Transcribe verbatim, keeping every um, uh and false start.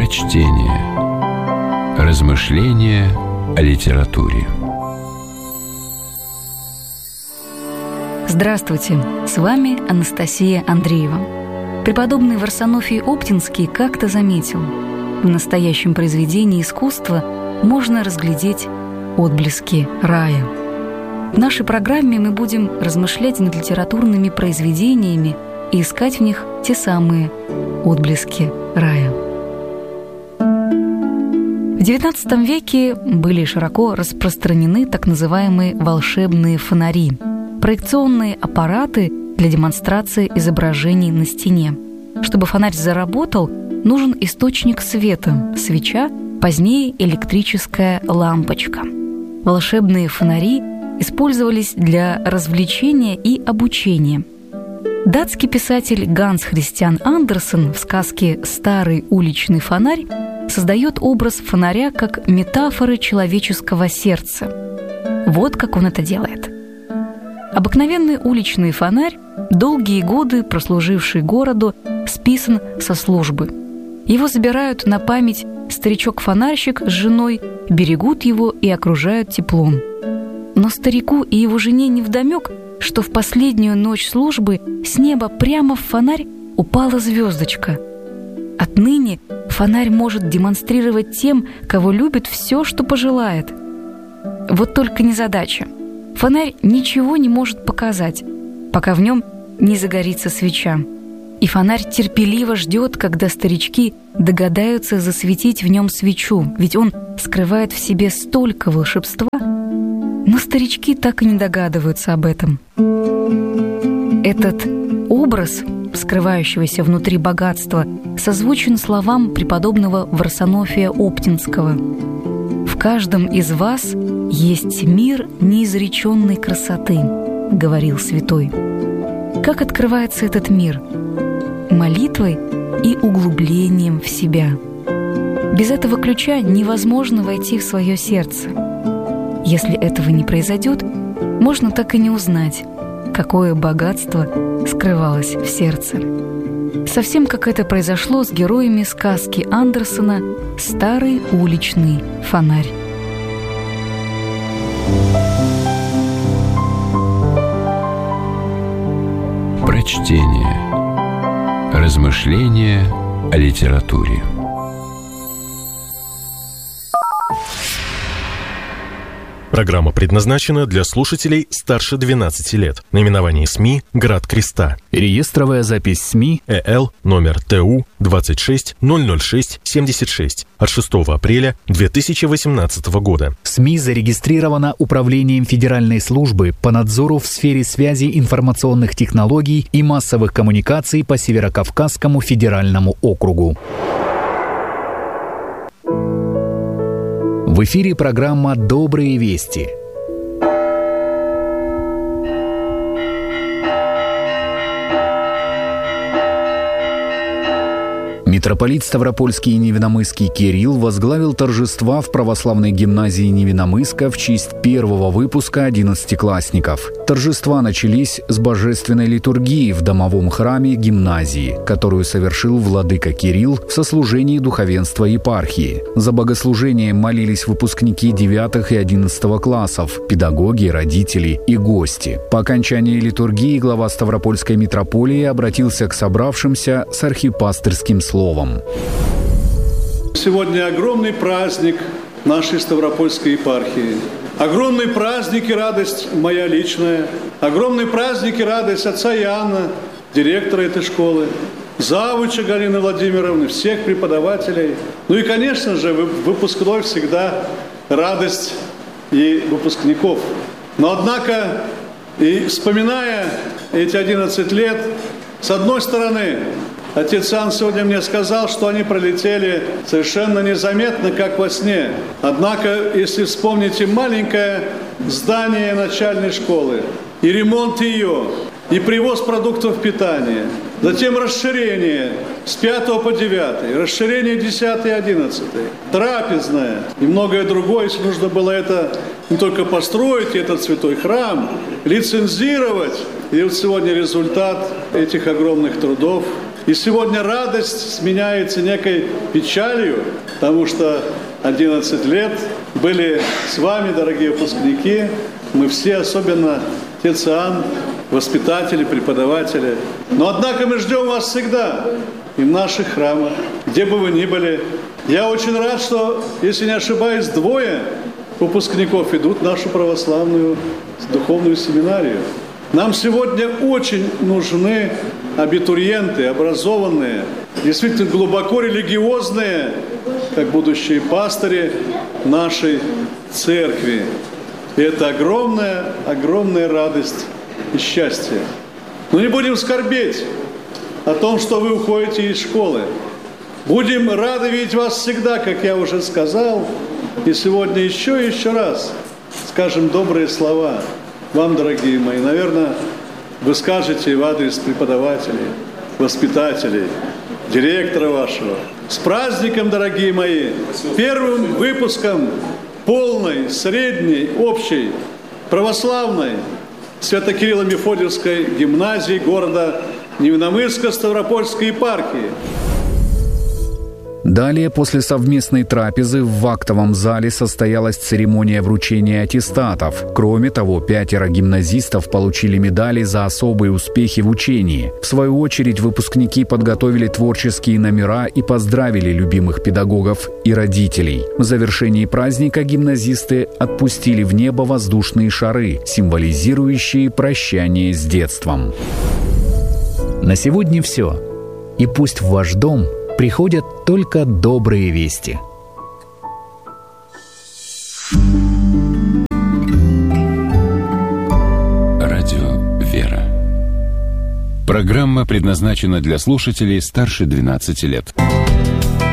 Прочтение. Размышления о литературе. Здравствуйте, с вами Анастасия Андреева. Преподобный Варсонофий Оптинский как-то заметил: в настоящем произведении искусства можно разглядеть отблески рая. В нашей программе мы будем размышлять над литературными произведениями и искать в них те самые отблески рая. В девятнадцатом веке были широко распространены так называемые волшебные фонари – проекционные аппараты для демонстрации изображений на стене. Чтобы фонарь заработал, нужен источник света – свеча, позднее электрическая лампочка. Волшебные фонари использовались для развлечения и обучения. Датский писатель Ганс Христиан Андерсен в сказке «Старый уличный фонарь» создает образ фонаря как метафоры человеческого сердца. Вот как он это делает. Обыкновенный уличный фонарь, долгие годы прослуживший городу, списан со службы. Его забирают на память старичок-фонарщик с женой, берегут его и окружают теплом. Но старику и его жене невдомек, что в последнюю ночь службы с неба прямо в фонарь упала звездочка. Отныне фонарь может демонстрировать тем, кого любит, все, что пожелает. Вот только незадача. Фонарь ничего не может показать, пока в нем не загорится свеча. И фонарь терпеливо ждет, когда старички догадаются засветить в нем свечу, ведь он скрывает в себе столько волшебства. Но старички так и не догадываются об этом. Этот образ скрывающегося внутри богатства созвучен словам преподобного Варсонофия Оптинского: «В каждом из вас есть мир неизреченной красоты», — говорил святой. Как открывается этот мир? Молитвой и углублением в себя. Без этого ключа невозможно войти в свое сердце. Если этого не произойдет, можно так и не узнать, какое богатство скрывалось в сердце. Совсем как это произошло с героями сказки Андерсена «Старый уличный фонарь». Прочтение. Размышления о литературе. Программа предназначена для слушателей старше двенадцати лет. Наименование СМИ «Град Креста». Реестровая запись СМИ ЭЛ номер ТУ двадцать шесть ноль ноль шесть семьдесят шесть от шестого апреля две тысячи восемнадцатого года. СМИ зарегистрирована Управлением Федеральной службы по надзору в сфере связи информационных технологий и массовых коммуникаций по Северокавказскому федеральному округу. В эфире программа «Добрые вести». Митрополит Ставропольский и Невиномысский Кирилл возглавил торжества в православной гимназии Невиномыска в честь первого выпуска одиннадцатиклассников. Торжества начались с божественной литургии в домовом храме гимназии, которую совершил владыка Кирилл в сослужении духовенства епархии. За богослужением молились выпускники девятых и одиннадцатого классов, педагоги, родители и гости. По окончании литургии глава Ставропольской митрополии обратился к собравшимся с архипастырским словом. Сегодня огромный праздник нашей Ставропольской епархии. Огромный праздник и радость моя личная. Огромный праздник и радость отца Иоанна, директора этой школы, завуча Галины Владимировны, всех преподавателей. Ну и, конечно же, выпускной всегда радость и выпускников. Но, однако, и вспоминая эти одиннадцать лет, с одной стороны, отец Иоанн сегодня мне сказал, что они пролетели совершенно незаметно, как во сне. Однако, если вспомните маленькое здание начальной школы, и ремонт ее, и привоз продуктов питания, затем расширение с пятого по девятый, расширение десятый и одиннадцатый, трапезная и многое другое, если нужно было это не только построить, этот святой храм, лицензировать. И вот сегодня результат этих огромных трудов. И сегодня радость сменяется некой печалью, потому что одиннадцать лет были с вами, дорогие выпускники. Мы все, особенно ТЦАН, воспитатели, преподаватели. Но, однако, мы ждем вас всегда и в наших храмах, где бы вы ни были. Я очень рад, что, если не ошибаюсь, двое выпускников идут в нашу православную духовную семинарию. Нам сегодня очень нужны абитуриенты, образованные, действительно глубоко религиозные, как будущие пастыри нашей церкви. И это огромная, огромная радость и счастье. Но не будем скорбеть о том, что вы уходите из школы. Будем рады видеть вас всегда, как я уже сказал. И сегодня еще и еще раз скажем добрые слова вам, дорогие мои. Наверное, вы скажете в адрес преподавателей, воспитателей, директора вашего. С праздником, дорогие мои! Первым выпуском полной, средней, общей, православной Свято-Кирилло-Мефодиевской гимназии города Невиномысска Ставропольской епархии. Далее, после совместной трапезы, в актовом зале состоялась церемония вручения аттестатов. Кроме того, пятеро гимназистов получили медали за особые успехи в учении. В свою очередь, выпускники подготовили творческие номера и поздравили любимых педагогов и родителей. В завершении праздника гимназисты отпустили в небо воздушные шары, символизирующие прощание с детством. На сегодня все. И пусть в ваш дом приходят только добрые вести. Радио «Вера». Программа предназначена для слушателей старше двенадцати лет.